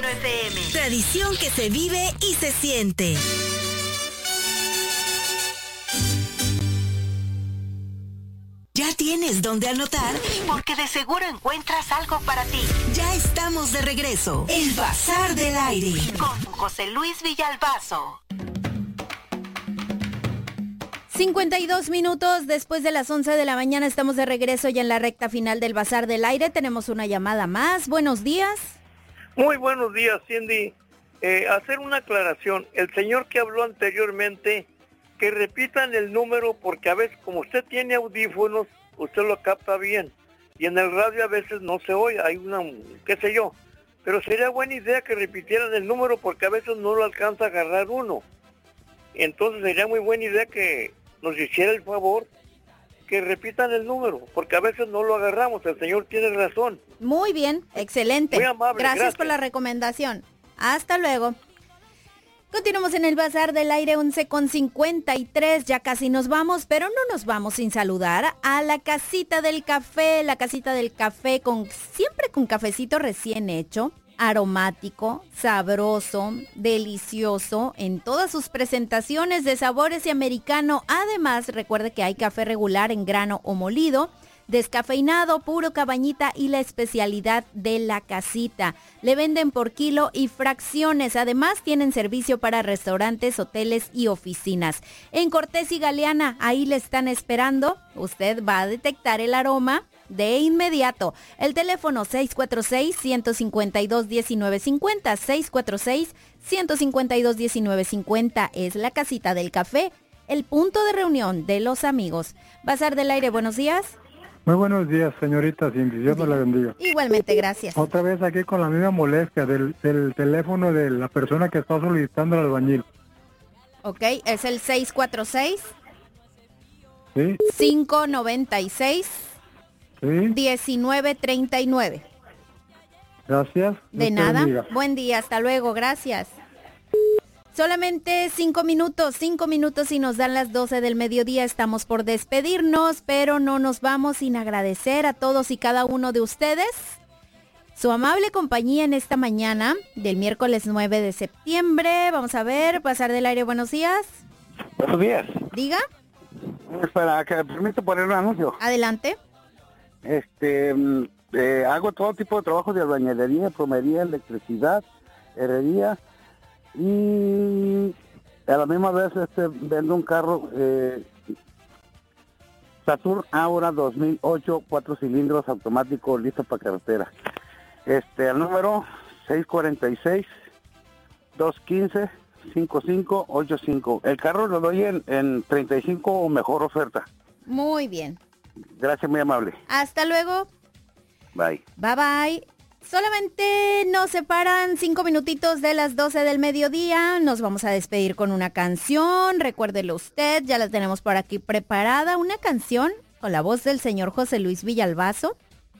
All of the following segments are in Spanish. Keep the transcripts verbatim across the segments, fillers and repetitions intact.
F M. Tradición que se vive y se siente. ¿Ya tienes dónde anotar? Porque de seguro encuentras algo para ti. Ya estamos de regreso. El Bazar del Aire. Con José Luis Villalbazo. cincuenta y dos minutos después de las once de la mañana, estamos de regreso ya en la recta final del Bazar del Aire. Tenemos una llamada más. Buenos días. Muy buenos días, Cindy. Eh, hacer una aclaración. El señor que habló anteriormente, que repitan el número, porque a veces, como usted tiene audífonos, usted lo capta bien. Y en el radio a veces no se oye, hay una, qué sé yo. Pero sería buena idea que repitieran el número, porque a veces no lo alcanza a agarrar uno. Entonces sería muy buena idea que nos hiciera el favor que repitan el número, porque a veces no lo agarramos. El señor tiene razón. Muy bien, excelente. Muy amable, gracias, gracias por la recomendación. Hasta luego. Continuamos en el Bazar del Aire, once con cincuenta y tres, ya casi nos vamos, pero no nos vamos sin saludar a la Casita del Café, la Casita del Café con siempre con cafecito recién hecho, aromático, sabroso, delicioso, en todas sus presentaciones de sabores y americano. Además, recuerde que hay café regular en grano o molido, descafeinado, puro cabañita y la especialidad de la casita. Le venden por kilo y fracciones. Además, tienen servicio para restaurantes, hoteles y oficinas. En Cortés y Galeana, ahí le están esperando. Usted va a detectar el aroma de inmediato. El teléfono seis cuatro seis, uno cinco dos, uno nueve cinco cero, seis cuatro seis, uno cinco dos, uno nueve cinco cero es la Casita del Café, el punto de reunión de los amigos. Bazar del Aire, buenos días. Muy buenos días, señorita Cindy, Dios me la bendiga. Igualmente, gracias. Otra vez aquí con la misma molestia del, del teléfono de la persona que está solicitando el albañil. Ok, es el seis cuatro seis, ¿sí? cinco nueve seis, ¿sí? diecinueve treinta y nueve. Gracias. De Dios nada. bendiga. Buen día, hasta luego, gracias. Solamente cinco minutos, cinco minutos y nos dan las doce del mediodía. Estamos por despedirnos, pero no nos vamos sin agradecer a todos y cada uno de ustedes su amable compañía en esta mañana del miércoles nueve de septiembre. Vamos a ver, Bazar del Aire, buenos días. Buenos días. Diga. Para que me permita poner un anuncio. Adelante. Este, eh, hago todo tipo de trabajos de albañilería, plomería, electricidad, herrería. Y a la misma vez este, vendo un carro eh, Saturn Aura dos mil ocho, cuatro cilindros automático, listo para carretera. Este, al número seis cuatro seis, dos uno cinco, cinco cinco ocho cinco. El carro lo doy en, en treinta y cinco o mejor oferta. Muy bien. Gracias, muy amable. Hasta luego. Bye. Bye bye. Solamente nos separan cinco minutitos de las doce del mediodía. Nos vamos a despedir con una canción. Recuérdelo usted, ya la tenemos por aquí preparada. Una canción con la voz del señor José Luis Villalbazo,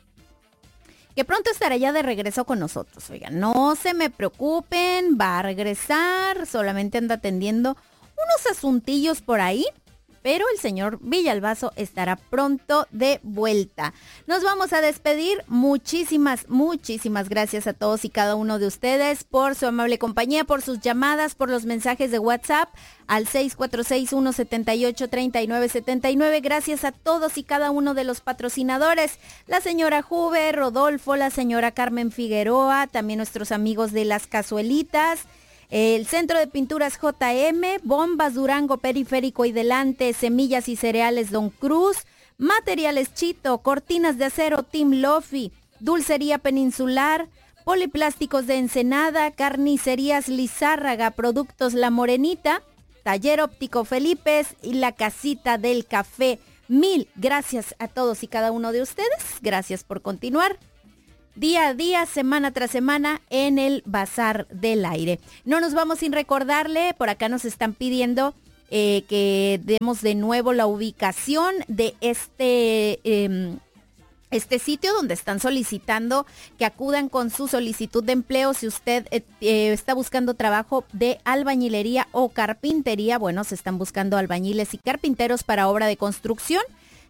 que pronto estará ya de regreso con nosotros. Oigan, no se me preocupen, va a regresar. Solamente anda atendiendo unos asuntillos por ahí, pero el señor Villalbazo estará pronto de vuelta. Nos vamos a despedir. Muchísimas, muchísimas gracias a todos y cada uno de ustedes por su amable compañía, por sus llamadas, por los mensajes de WhatsApp al seis cuatro seis, uno siete ocho, tres nueve siete nueve. Gracias a todos y cada uno de los patrocinadores. La señora Juve, Rodolfo, la señora Carmen Figueroa, también nuestros amigos de Las Cazuelitas, el Centro de Pinturas J M, Bombas Durango Periférico y Delante, Semillas y Cereales Don Cruz, Materiales Chito, Cortinas de Acero Team Lofi, Dulcería Peninsular, Poliplásticos de Ensenada, Carnicerías Lizárraga, Productos La Morenita, Taller Óptico Felipes y la Casita del Café. Mil gracias a todos y cada uno de ustedes. Gracias por continuar día a día, semana tras semana, en el Bazar del Aire. No nos vamos sin recordarle, por acá nos están pidiendo eh, que demos de nuevo la ubicación de este, eh, este sitio donde están solicitando que acudan con su solicitud de empleo. Si usted eh, eh, está buscando trabajo de albañilería o carpintería, bueno, se están buscando albañiles y carpinteros para obra de construcción.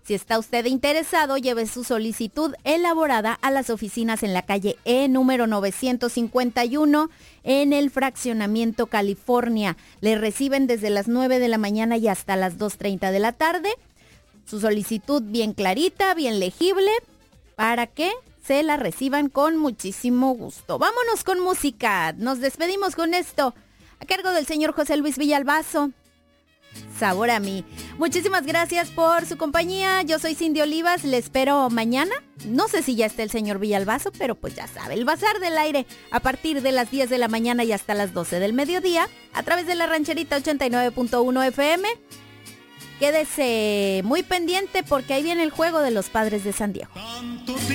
Si está usted interesado, lleve su solicitud elaborada a las oficinas en la calle E número novecientos cincuenta y uno en el Fraccionamiento California. Le reciben desde las nueve de la mañana y hasta las dos treinta de la tarde. Su solicitud bien clarita, bien legible, para que se la reciban con muchísimo gusto. Vámonos con música. Nos despedimos con esto, a cargo del señor José Luis Villalbazo. Sabor a mí. Muchísimas gracias por su compañía. Yo soy Cindy Olivas. Le espero mañana. No sé si ya está el señor Villalbazo, pero pues ya sabe, el Bazar del Aire a partir de las diez de la mañana y hasta las doce del mediodía a través de la Rancherita ochenta y nueve punto uno F M. Quédese muy pendiente porque ahí viene el juego de los Padres de San Diego.